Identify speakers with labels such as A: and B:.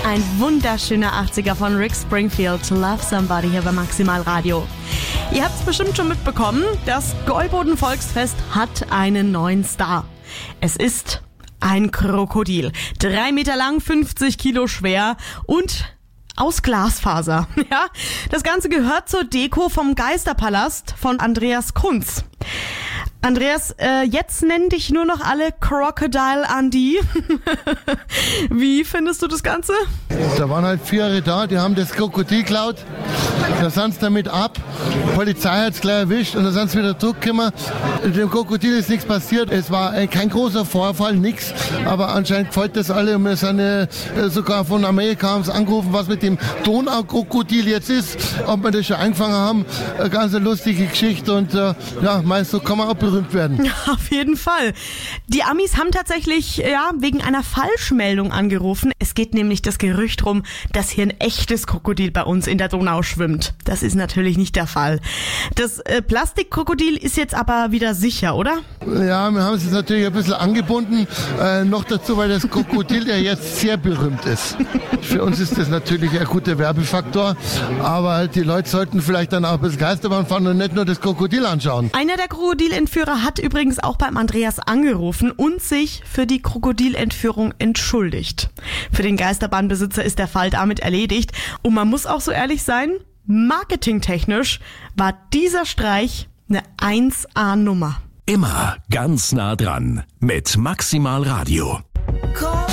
A: Ein wunderschöner 80er von Rick Springfield, Love Somebody hier bei Maximal Radio. Ihr habt es bestimmt schon mitbekommen, das Gäuboden Volksfest hat einen neuen Star. Es ist ein Krokodil. 3 Meter lang, 50 Kilo schwer und aus Glasfaser. Ja, das Ganze gehört zur Deko vom Geisterpalast von Andreas Kunz. Andreas, jetzt nennen dich nur noch alle Crocodile Andy. Wie findest du das Ganze?
B: Da waren halt 4 da, die haben das Krokodil geklaut. Da sind sie damit ab. Die Polizei hat es gleich erwischt und da sind sie wieder zurückgekommen. Dem Krokodil ist nichts passiert. Es war kein großer Vorfall, nichts. Aber anscheinend gefällt das alle. Und wir sind sogar von Amerika haben sie angerufen, was mit dem Donaukrokodil jetzt ist. Ob wir das schon eingefangen haben. Eine ganz lustige Geschichte. Und meinst du, kann man auch berühmt werden.
A: Ja, auf jeden Fall. Die Amis haben tatsächlich wegen einer Falschmeldung angerufen. Es geht nämlich das Gerücht rum, dass hier ein echtes Krokodil bei uns in der Donau schwimmt. Das ist natürlich nicht der Fall. Das Plastikkrokodil ist jetzt aber wieder sicher, oder?
B: Ja, wir haben es jetzt natürlich ein bisschen angebunden. Noch dazu, weil das Krokodil ja jetzt sehr berühmt ist. Für uns ist das natürlich ein guter Werbefaktor. Aber die Leute sollten vielleicht dann auch ein bisschen Geisterbahn fahren und nicht nur das Krokodil anschauen.
A: Einer der Krokodilentführer hat übrigens auch beim Andreas angerufen und sich für die Krokodilentführung entschuldigt. Für den Geisterbahnbesitzer ist der Fall damit erledigt. Und man muss auch so ehrlich sein, marketingtechnisch war dieser Streich eine 1A-Nummer.
C: Immer ganz nah dran mit Maximal Radio.